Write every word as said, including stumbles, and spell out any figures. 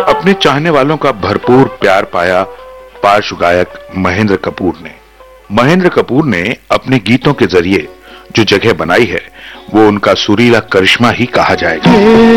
अपने चाहने वालों का भरपूर प्यार पाया पार्श्व गायक महेंद्र कपूर ने। महेंद्र कपूर ने अपने गीतों के जरिए जो जगह बनाई है वो उनका सुरीला करिश्मा ही कहा जाएगा।